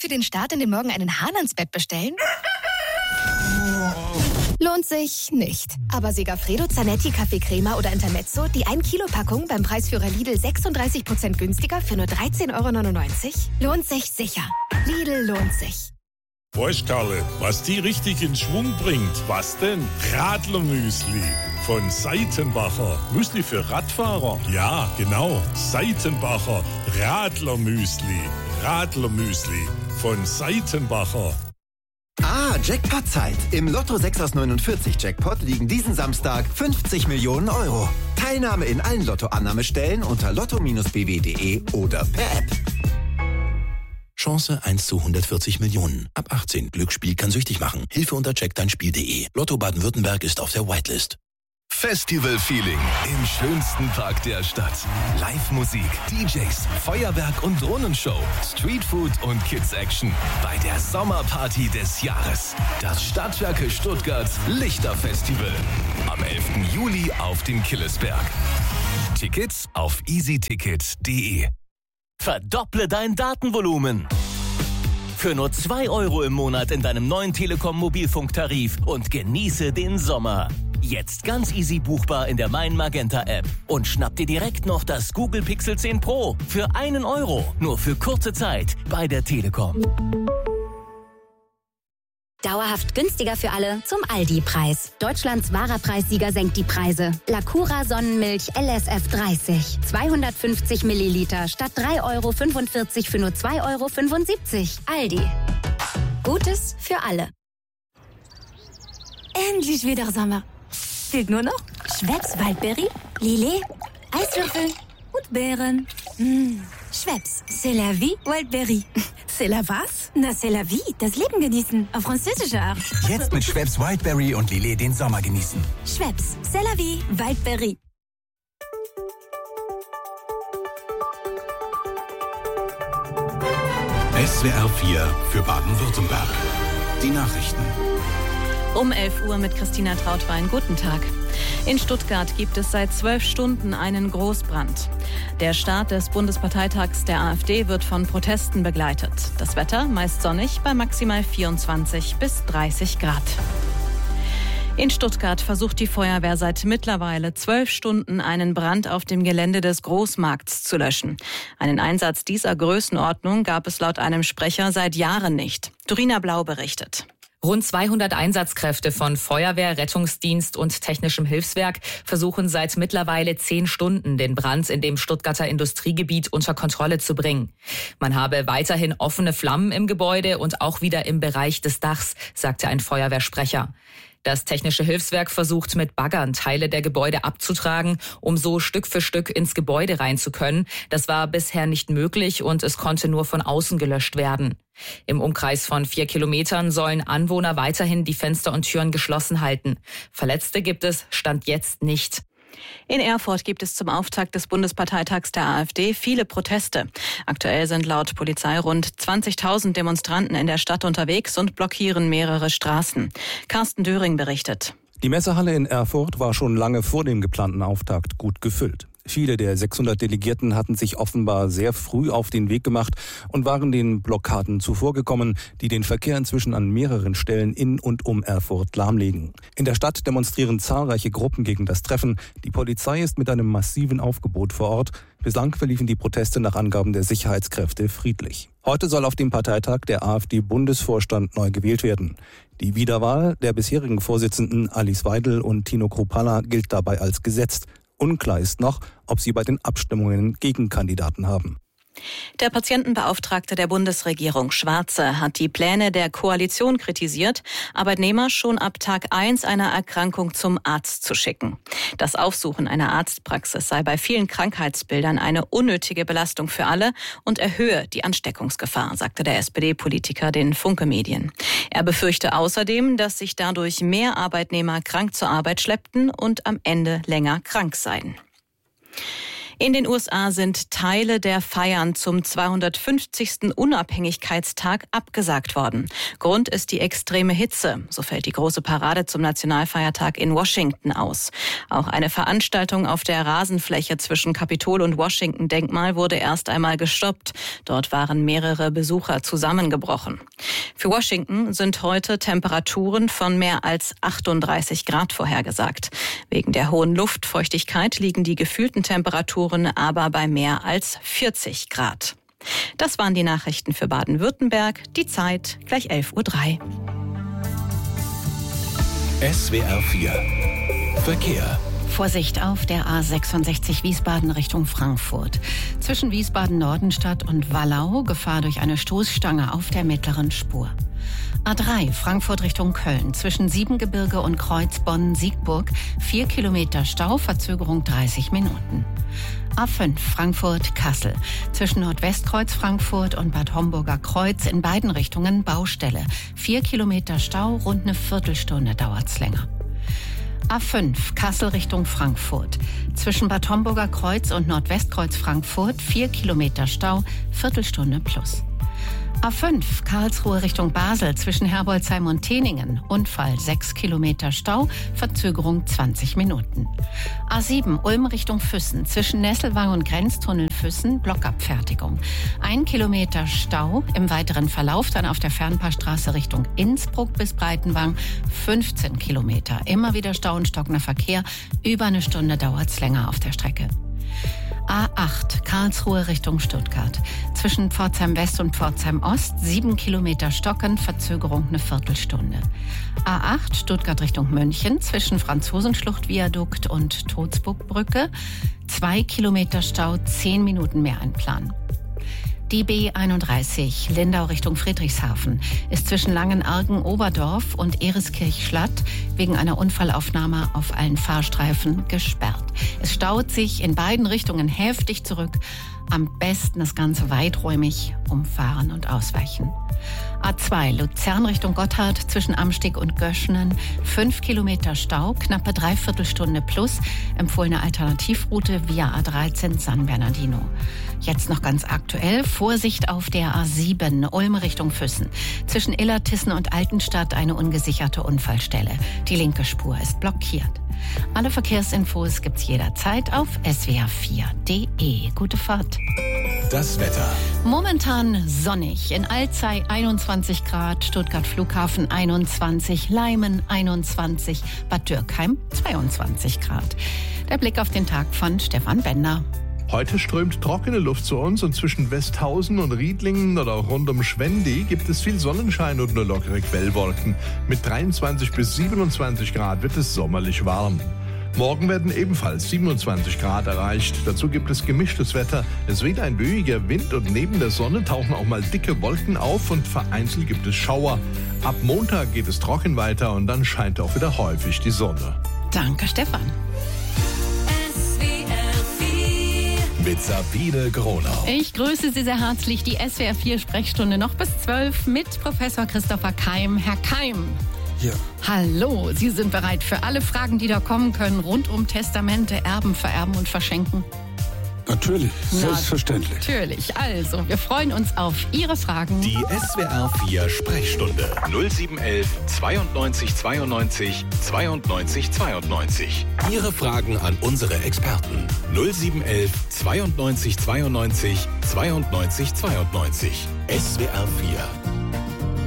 für den Start in den Morgen einen Hahn ans Bett bestellen? Lohnt sich nicht. Aber Segafredo, Zanetti, Kaffee-Crema oder Intermezzo, die 1-Kilo-Packung beim Preisführer Lidl 36% günstiger für nur 13,99 €? Lohnt sich sicher. Lidl lohnt sich. Weißt Karle, was die richtig in Schwung bringt? Was denn? Radlermüsli von Seitenbacher. Müsli für Radfahrer? Ja, genau. Seitenbacher Radlermüsli. Radlermüsli von Seitenbacher. Jackpot-Zeit. Im Lotto 6 aus 49 Jackpot liegen diesen Samstag 50 Millionen €. Teilnahme in allen Lottoannahmestellen unter lotto-bw.de oder per App. Chance 1 zu 140 Millionen. Ab 18. Glücksspiel kann süchtig machen. Hilfe unter checkdeinspiel.de. Lotto Baden-Württemberg ist auf der Whitelist. Festival-Feeling im schönsten Park der Stadt. Live-Musik, DJs, Feuerwerk und Drohnenshow, Streetfood und Kids-Action bei der Sommerparty des Jahres. Das Stadtwerke Stuttgart Lichterfestival. Am 11. Juli auf dem Killesberg. Tickets auf easyticket.de. Verdopple dein Datenvolumen. Für nur 2 € im Monat in deinem neuen Telekom-Mobilfunktarif und genieße den Sommer. Jetzt ganz easy buchbar in der Mein Magenta App. Und schnapp dir direkt noch das Google Pixel 10 Pro für 1 €. Nur für kurze Zeit bei der Telekom. Dauerhaft günstiger für alle zum Aldi-Preis. Deutschlands wahrer Preissieger senkt die Preise. Lacura Sonnenmilch LSF 30. 250 Milliliter statt 3,45 € für nur 2,75 €. Aldi. Gutes für alle. Endlich wieder Sommer. Fehlt nur noch Schweppes Waldberry, Lillet, Eiswürfel und Beeren. Schweppes, c'est la vie, Waldberry. C'est la was? Na, c'est la vie, das Leben genießen, auf französische Art. Jetzt mit Schweppes Wildberry und Lillet den Sommer genießen. Schweppes, c'est la vie, Waldberry. SWR 4 für Baden-Württemberg. Die Nachrichten. Um 11 Uhr mit Christina Trautwein. Guten Tag. In Stuttgart gibt es seit 12 Stunden einen Großbrand. Der Start des Bundesparteitags der AfD wird von Protesten begleitet. Das Wetter meist sonnig bei maximal 24 bis 30 Grad. In Stuttgart versucht die Feuerwehr seit mittlerweile 12 Stunden einen Brand auf dem Gelände des Großmarkts zu löschen. Einen Einsatz dieser Größenordnung gab es laut einem Sprecher seit Jahren nicht. Dorina Blau berichtet. Rund 200 Einsatzkräfte von Feuerwehr, Rettungsdienst und Technischem Hilfswerk versuchen seit mittlerweile 10 Stunden, den Brand in dem Stuttgarter Industriegebiet unter Kontrolle zu bringen. Man habe weiterhin offene Flammen im Gebäude und auch wieder im Bereich des Dachs, sagte ein Feuerwehrsprecher. Das Technische Hilfswerk versucht mit Baggern Teile der Gebäude abzutragen, um so Stück für Stück ins Gebäude rein zu können. Das war bisher nicht möglich und es konnte nur von außen gelöscht werden. Im Umkreis von 4 Kilometern sollen Anwohner weiterhin die Fenster und Türen geschlossen halten. Verletzte gibt es Stand jetzt nicht. In Erfurt gibt es zum Auftakt des Bundesparteitags der AfD viele Proteste. Aktuell sind laut Polizei rund 20.000 Demonstranten in der Stadt unterwegs und blockieren mehrere Straßen. Carsten Döring berichtet. Die Messehalle in Erfurt war schon lange vor dem geplanten Auftakt gut gefüllt. Viele der 600 Delegierten hatten sich offenbar sehr früh auf den Weg gemacht und waren den Blockaden zuvorgekommen, die den Verkehr inzwischen an mehreren Stellen in und um Erfurt lahmlegen. In der Stadt demonstrieren zahlreiche Gruppen gegen das Treffen. Die Polizei ist mit einem massiven Aufgebot vor Ort. Bislang verliefen die Proteste nach Angaben der Sicherheitskräfte friedlich. Heute soll auf dem Parteitag der AfD-Bundesvorstand neu gewählt werden. Die Wiederwahl der bisherigen Vorsitzenden Alice Weidel und Tino Kruppalla gilt dabei als gesetzt. Unklar ist noch, ob sie bei den Abstimmungen Gegenkandidaten haben. Der Patientenbeauftragte der Bundesregierung, Schwarze, hat die Pläne der Koalition kritisiert, Arbeitnehmer schon ab Tag 1 einer Erkrankung zum Arzt zu schicken. Das Aufsuchen einer Arztpraxis sei bei vielen Krankheitsbildern eine unnötige Belastung für alle und erhöhe die Ansteckungsgefahr, sagte der SPD-Politiker den Funke-Medien. Er befürchte außerdem, dass sich dadurch mehr Arbeitnehmer krank zur Arbeit schleppten und am Ende länger krank seien. In den USA sind Teile der Feiern zum 250. Unabhängigkeitstag abgesagt worden. Grund ist die extreme Hitze. So fällt die große Parade zum Nationalfeiertag in Washington aus. Auch eine Veranstaltung auf der Rasenfläche zwischen Kapitol und Washington-Denkmal wurde erst einmal gestoppt. Dort waren mehrere Besucher zusammengebrochen. Für Washington sind heute Temperaturen von mehr als 38 Grad vorhergesagt. Wegen der hohen Luftfeuchtigkeit liegen die gefühlten Temperaturen aber bei mehr als 40 Grad. Das waren die Nachrichten für Baden-Württemberg. Die Zeit gleich 11:03 Uhr. SWR 4 Verkehr. Vorsicht auf der A66 Wiesbaden Richtung Frankfurt. Zwischen Wiesbaden-Nordenstadt und Wallau Gefahr durch eine Stoßstange auf der mittleren Spur. A3 Frankfurt Richtung Köln. Zwischen Siebengebirge und Kreuzbonn-Siegburg 4 Kilometer Stau, Verzögerung 30 Minuten. A5 Frankfurt-Kassel. Zwischen Nordwestkreuz Frankfurt und Bad Homburger Kreuz in beiden Richtungen Baustelle. 4 Kilometer Stau, rund eine Viertelstunde dauert's länger. A5 Kassel Richtung Frankfurt. Zwischen Bad Homburger Kreuz und Nordwestkreuz Frankfurt 4 Kilometer Stau, Viertelstunde plus. A5 Karlsruhe Richtung Basel zwischen Herbolzheim und Teningen. Unfall 6 Kilometer Stau, Verzögerung 20 Minuten. A7 Ulm Richtung Füssen zwischen Nesselwang und Grenztunnel Füssen Blockabfertigung. 1 Kilometer Stau, im weiteren Verlauf dann auf der Fernpassstraße Richtung Innsbruck bis Breitenwang 15 Kilometer. Immer wieder Stau und stockender Verkehr, über eine Stunde dauert's länger auf der Strecke. A8 Karlsruhe Richtung Stuttgart. Zwischen Pforzheim West und Pforzheim Ost 7 Kilometer stocken, Verzögerung eine Viertelstunde. A8 Stuttgart Richtung München zwischen Franzosenschlucht-Viadukt und Todsburgbrücke 2 Kilometer Stau, 10 Minuten mehr einplanen. Die B31 Lindau Richtung Friedrichshafen ist zwischen Langenargen-Oberdorf und Ereskirch-Schlatt wegen einer Unfallaufnahme auf allen Fahrstreifen gesperrt. Es staut sich in beiden Richtungen heftig zurück. Am besten das Ganze weiträumig umfahren und ausweichen. A2 Luzern Richtung Gotthard zwischen Amsteg und Göschenen 5 Kilometer Stau, knappe Dreiviertelstunde plus, empfohlene Alternativroute via A13 San Bernardino. Jetzt noch ganz aktuell, Vorsicht auf der A7 Ulm Richtung Füssen. Zwischen Illertissen und Altenstadt eine ungesicherte Unfallstelle. Die linke Spur ist blockiert. Alle Verkehrsinfos gibt's jederzeit auf swr4.de. Gute Fahrt. Das Wetter. Momentan sonnig. In Alzey 21 Grad, Stuttgart Flughafen 21, Leimen 21, Bad Dürkheim 22 Grad. Der Blick auf den Tag von Stefan Bender. Heute strömt trockene Luft zu uns und zwischen Westhausen und Riedlingen oder auch rund um Schwendi gibt es viel Sonnenschein und nur lockere Quellwolken. Mit 23 bis 27 Grad wird es sommerlich warm. Morgen werden ebenfalls 27 Grad erreicht. Dazu gibt es gemischtes Wetter. Es weht ein böiger Wind und neben der Sonne tauchen auch mal dicke Wolken auf und vereinzelt gibt es Schauer. Ab Montag geht es trocken weiter und dann scheint auch wieder häufig die Sonne. Danke, Stefan. Mit Sabine Gronau. Ich grüße Sie sehr herzlich. Die SWR 4 Sprechstunde noch bis 12 mit Professor Christopher Keim. Herr Keim. Ja. Hallo, Sie sind bereit für alle Fragen, die da kommen können, rund um Testamente, Erben, Vererben und Verschenken? Natürlich, selbstverständlich. Natürlich, also, wir freuen uns auf Ihre Fragen. Die SWR 4 Sprechstunde 0711 92 92 92 92. Ihre Fragen an unsere Experten 0711 92 92 92 92. SWR 4